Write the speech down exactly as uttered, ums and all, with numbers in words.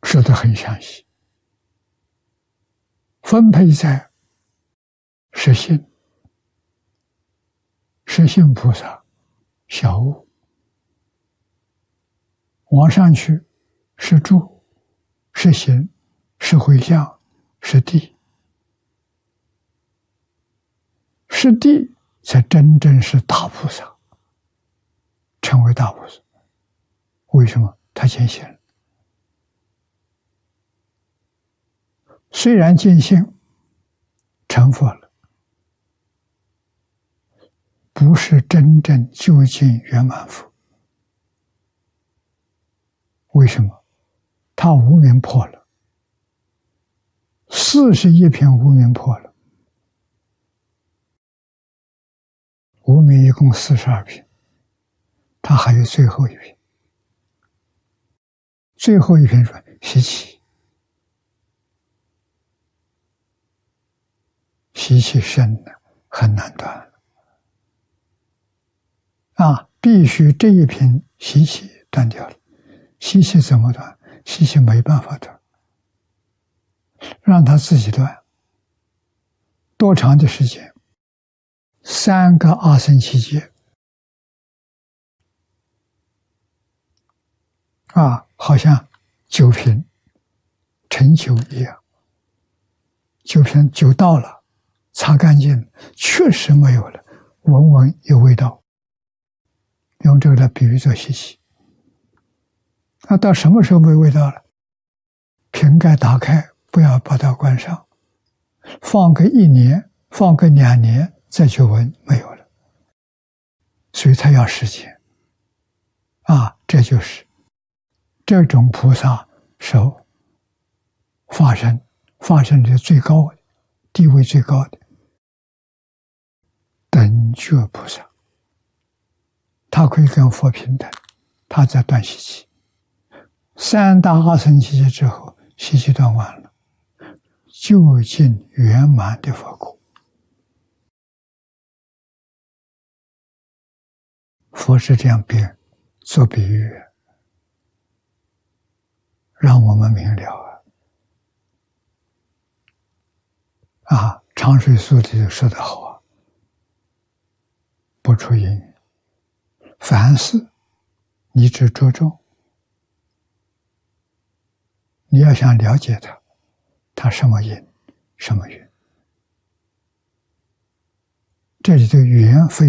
说得很详细，分配在实心，实心菩萨小悟，往上去是住，是行，是回向，是地，是地才真正是大菩萨，成为大菩萨。为什么？他见性了。虽然见性成佛了，不是真正究竟圆满佛。为什么？他无明破了，四十一品无明破了，无明一共四十二品，他还有最后一品。最后一品说习气，习气深的很难断啊！必须这一品习气断掉了。习气怎么断？习气没办法断，让他自己断。多长的时间？三个阿僧祇劫啊，好像酒瓶盛酒一样，酒瓶酒倒了，擦干净，确实没有了，闻闻有味道。用这个来比喻做习气。那到什么时候没味道了？瓶盖打开，不要把它关上，放个一年，放个两年再去闻，没有了。所以它要时间啊，这就是这种菩萨是法身，法身的最高的地位最高的等觉菩萨，他可以跟佛平等，他在断习气。三大阿僧祇劫之后，习气断完了，究竟圆满的佛果。佛是这样比做比喻，让我们明了啊！啊，长水素里说得好啊，不出因缘，凡事你只着重。你要想了解它，它什么因，什么缘，这里的缘非